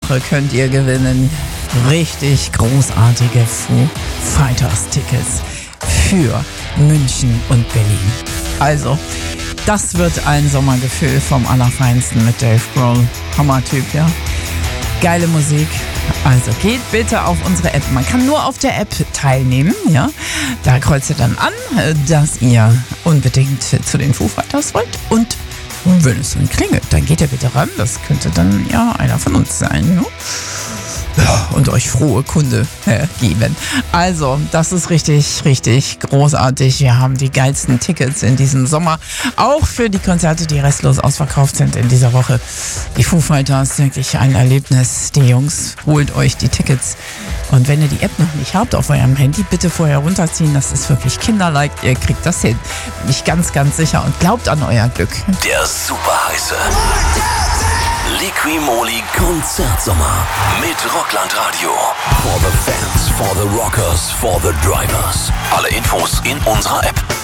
Woche könnt ihr gewinnen richtig großartige Foo Fighters Tickets für München und Berlin. Also, das wird ein Sommergefühl vom Allerfeinsten mit Dave Grohl. Hammertyp, ja. Geile Musik. Also geht bitte auf unsere App. Man kann nur auf der App teilnehmen, ja. Da kreuzt ihr dann an, dass ihr unbedingt zu den Foo Fighters wollt. Und wenn es dann klingelt, dann geht ihr bitte ran. Das könnte dann ja einer von uns sein, ne? Und euch frohe Kunde geben. Also, das ist richtig, richtig großartig. Wir haben die geilsten Tickets in diesem Sommer. Auch für die Konzerte, die restlos ausverkauft sind in dieser Woche. Die Foo Fighters, wirklich ein Erlebnis. Die Jungs, holt euch die Tickets. Und wenn ihr die App noch nicht habt auf eurem Handy, bitte vorher runterziehen. Das ist wirklich kinderleicht. Ihr kriegt das hin. Bin ich ganz, ganz sicher. Und glaubt an euer Glück. Der super heiße Liqui-Moly Konzertsommer mit Rockland Radio. For the fans, for the rockers, for the drivers. Alle Infos in unserer App.